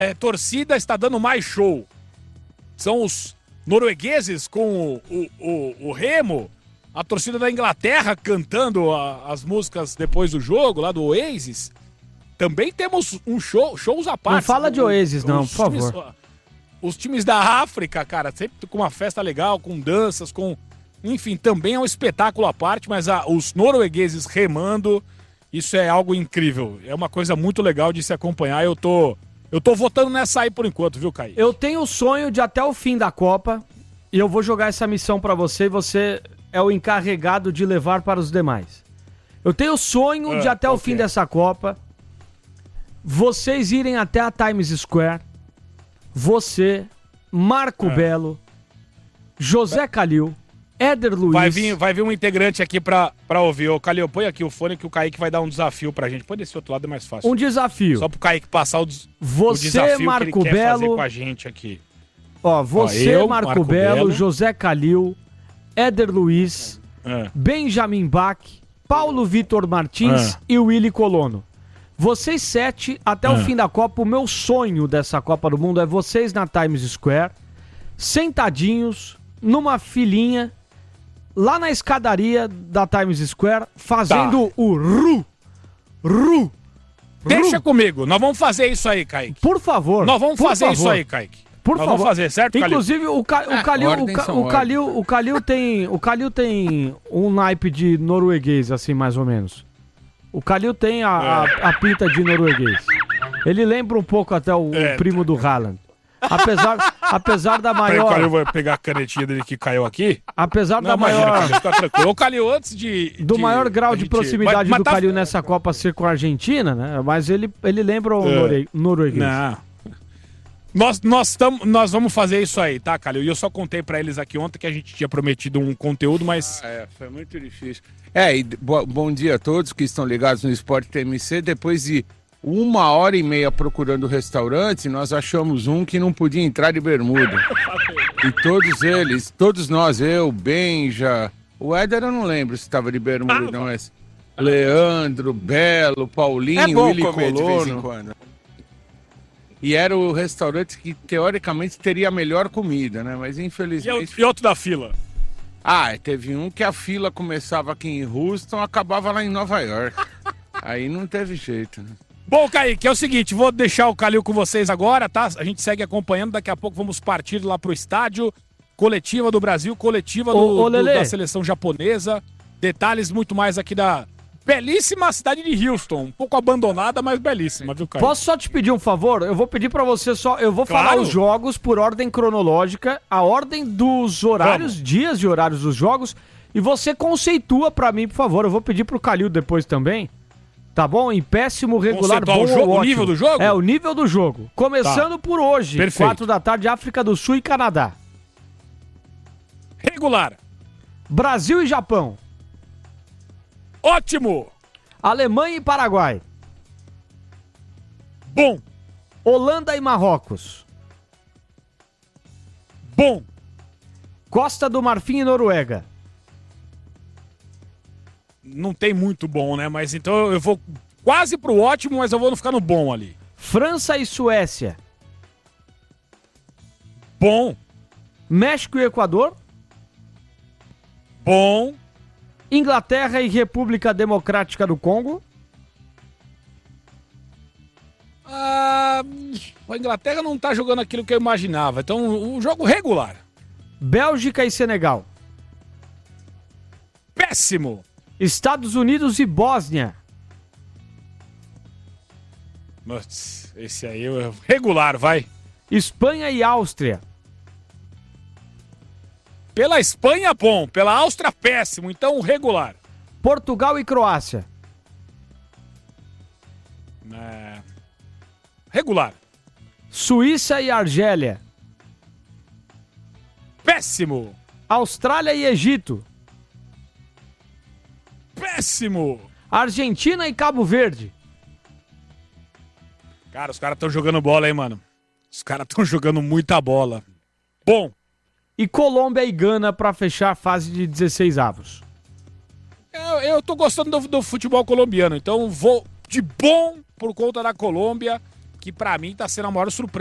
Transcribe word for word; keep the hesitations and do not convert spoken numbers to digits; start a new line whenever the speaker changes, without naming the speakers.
é, torcida está dando mais show? São os noruegueses com o, o, o, o Remo, a torcida da Inglaterra cantando a, as músicas depois do jogo, lá do Oasis. Também temos um show, shows à parte.
Não fala de Oasis, não, por
times,
favor.
Os times da África, cara, sempre com uma festa legal, com danças, com... Enfim, também é um espetáculo à parte, mas a, os noruegueses remando, isso é algo incrível. É uma coisa muito legal de se acompanhar. Eu tô, eu tô votando nessa aí por enquanto, viu, Caí?
Eu tenho o sonho de até o fim da Copa, e eu vou jogar essa missão pra você, e você é o encarregado de levar para os demais. Eu tenho o sonho ah, de até okay. o fim dessa Copa, vocês irem até a Times Square, você, Marco ah. Belo, José Calil, Éder Luiz...
Vai vir, vai vir um integrante aqui pra, pra ouvir. Ô, Calil, põe aqui o fone que o Kaique vai dar um desafio pra gente. Põe desse outro lado, é mais fácil.
Um desafio.
Só pro Kaique passar o, des...
você,
o desafio
Marco
que ele quer
Belo,
fazer com a gente aqui.
Ó, você, Ó, eu, Marco, Marco Belo, Belo, José Calil, Éder Luiz, ah. Benjamin Bach, Paulo Vitor Martins ah. e Willy Colono. Vocês sete, até ah. o fim da Copa, o meu sonho dessa Copa do Mundo é vocês na Times Square, sentadinhos, numa filinha, lá na escadaria da Times Square, fazendo tá. o ru, ru,
Deixa
ru.
comigo, nós vamos fazer isso aí, Kaique.
Por favor.
Nós vamos fazer
favor.
isso aí, Kaique.
Por
nós
favor.
Vamos fazer, certo, Calil?
Inclusive, o, Ca, o, Calil,
é,
o, Ca, o, Calil, o Calil tem, o Calil tem um naipe de norueguês, assim, mais ou menos. O Calil tem a, é. a, a pinta de norueguês. Ele lembra um pouco até o, é. o primo do Haaland. Apesar, apesar da maior...
O Calil vai pegar a canetinha dele que caiu aqui.
Apesar
Não,
da
imagina,
maior...
Fica tranquilo. O Calil, antes de...
Do
de,
maior grau de
gente...
proximidade
mas, mas
do
tá...
Calil nessa Copa ser com a Argentina, né? Mas ele, ele lembra o é. norueguês.
Não. Nós, nós, tamo, nós vamos fazer isso aí, tá, Calil? E eu só contei pra eles aqui ontem que a gente tinha prometido um conteúdo, mas...
Ah, é, foi muito difícil. É, e bo- bom dia a todos que estão ligados no Esporte T M C. Depois de uma hora e meia procurando restaurante, nós achamos um que não podia entrar de bermuda. E todos eles, todos nós, eu, Benja, o Éder eu não lembro se estava de bermuda, ah, não, mas Leandro, Belo, Paulinho,
é bom
Willy
comer
Colono.
de vez em quando.
E era o restaurante que, teoricamente, teria a melhor comida, né? Mas, infelizmente...
E outro da fila?
Ah, teve um que a fila começava aqui em Houston, acabava lá em Nova York. Aí não teve jeito, né?
Bom, Kaique, é o seguinte, vou deixar o Calil com vocês agora, tá? A gente segue acompanhando, daqui a pouco vamos partir lá pro estádio. Coletiva do Brasil, coletiva do,
ô, ô,
do, da seleção japonesa. Detalhes muito mais aqui da... Belíssima cidade de Houston, um pouco abandonada, mas belíssima, viu, Caio?
Posso só te pedir um favor? Eu vou pedir pra você só, eu vou
claro.
falar os jogos por ordem cronológica, a ordem dos horários, Vamos. dias e horários dos jogos, e você conceitua pra mim, por favor. Eu vou pedir pro Calil depois também, tá bom? Em péssimo, regular, bom
o, jogo,
ou ótimo.
O nível do jogo?
É, o nível do jogo. Começando tá. por hoje,
Perfeito.
quatro da tarde, África do Sul e Canadá.
Regular.
Brasil e Japão.
Ótimo.
Alemanha e Paraguai.
Bom.
Holanda e Marrocos.
Bom.
Costa do Marfim e Noruega.
Não tem muito bom, né? Mas então eu vou quase pro ótimo, mas eu vou ficar no bom ali.
França e Suécia.
Bom.
México e Equador.
Bom.
Inglaterra e República Democrática do Congo.
Ah, a Inglaterra não tá jogando aquilo que eu imaginava. Então, um jogo regular.
Bélgica e Senegal.
Péssimo.
Estados Unidos e Bósnia.
Nossa, esse aí é regular, vai.
Espanha e Áustria.
Pela Espanha, bom. Pela Áustria, péssimo. Então, regular.
Portugal e Croácia.
É... Regular.
Suíça e Argélia.
Péssimo.
Austrália e Egito.
Péssimo.
Argentina e Cabo Verde.
Cara, os caras estão jogando bola, hein, mano? Os caras estão jogando muita bola. Bom.
E Colômbia e Gana para fechar a fase de dezesseis avos.
Eu, eu tô gostando do, do futebol colombiano, então vou de bom por conta da Colômbia. que pra mim tá sendo a maior surpresa